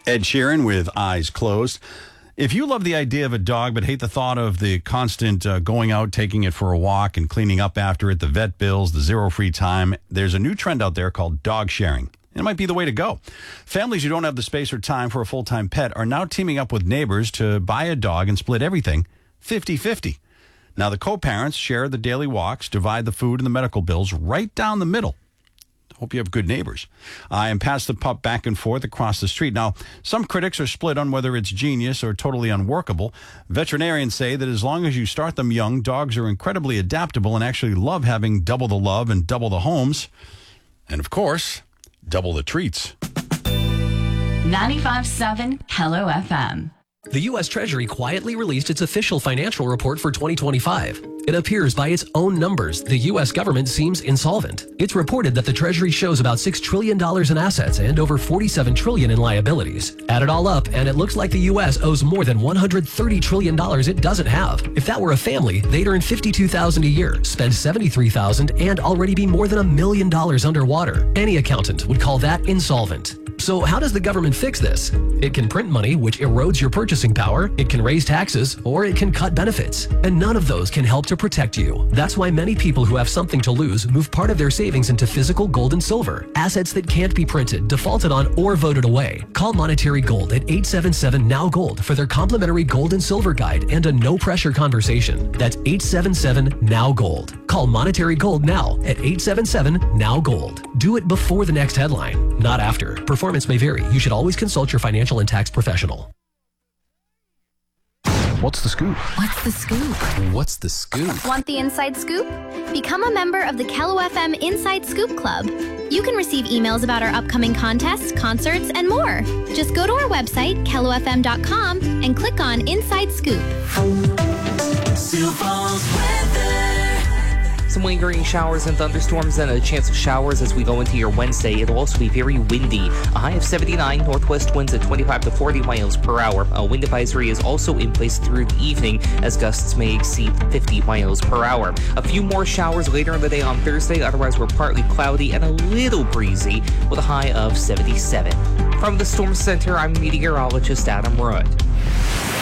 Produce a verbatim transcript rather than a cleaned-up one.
Ed Sheeran with Eyes Closed. If you love the idea of a dog but hate the thought of the constant uh, going out, taking it for a walk and cleaning up after it, the vet bills, the zero free time, there's a new trend out there called dog sharing. It might be the way to go. Families who don't have the space or time for a full-time pet are now teaming up with neighbors to buy a dog and split everything fifty-fifty. Now, the co-parents share the daily walks, divide the food and the medical bills right down the middle. Hope you have good neighbors. Uh, and pass the pup back and forth across the street. Now, some critics are split on whether it's genius or totally unworkable. Veterinarians say that as long as you start them young, dogs are incredibly adaptable and actually love having double the love and double the homes. And, of course, double the treats. ninety-five point seven Hello F M. The U S Treasury quietly released its official financial report for twenty twenty-five. It appears by its own numbers, the U S government seems insolvent. It's reported that the Treasury shows about six trillion dollars in assets and over forty-seven trillion dollars in liabilities. Add it all up, and it looks like the U S owes more than one hundred thirty trillion dollars it doesn't have. If that were a family, they'd earn fifty-two thousand dollars a year, spend seventy-three thousand dollars, and already be more than a million dollars underwater. Any accountant would call that insolvent. So how does the government fix this? It can print money, which erodes your purchasing power, it can raise taxes, or it can cut benefits. And none of those can help to protect you. That's why many people who have something to lose move part of their savings into physical gold and silver, assets that can't be printed, defaulted on, or voted away. Call Monetary Gold at eight seven seven N O W Gold for their complimentary gold and silver guide and a no-pressure conversation. That's eight seven seven N O W Gold. Call Monetary Gold now at eight seven seven N O W Gold. Do it before the next headline, not after. Performance may vary. You should always consult your financial and tax professional. What's the scoop? What's the scoop? What's the scoop? Want the inside scoop? Become a member of the Kello F M Inside Scoop Club. You can receive emails about our upcoming contests, concerts, and more. Just go to our website, kello f m dot com, and click on Inside Scoop. Sioux Falls weather. Some lingering showers and thunderstorms and a chance of showers as we go into your Wednesday. It'll also be very windy. A high of seventy-nine, northwest winds at twenty-five to forty miles per hour. A wind advisory is also in place through the evening as gusts may exceed fifty miles per hour. A few more showers later in the day on Thursday. Otherwise, we're partly cloudy and a little breezy with a high of seventy-seven. From the Storm Center, I'm meteorologist Adam Rudd.